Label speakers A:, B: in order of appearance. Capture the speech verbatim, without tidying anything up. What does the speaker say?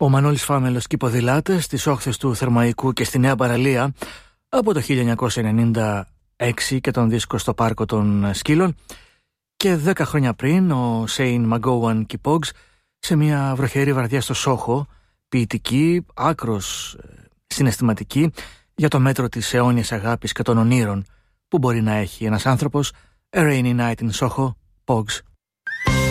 A: Ο Μανώλης Φάμελος και οι ποδηλάτες στις όχθες του Θερμαϊκού και στη Νέα Παραλία από το χίλια εννιακόσια ενενήντα έξι και τον δίσκο στο Πάρκο των Σκύλων, και δέκα χρόνια πριν ο Σέιν Μαγκόουαν και οι Pogs σε μια βροχερή βραδιά στο Σόχο, ποιητική, άκρος συναισθηματική, για το μέτρο της αιώνιας αγάπης και των ονείρων που μπορεί να έχει ένας άνθρωπος. A Rainy Night in Soho, Pogs.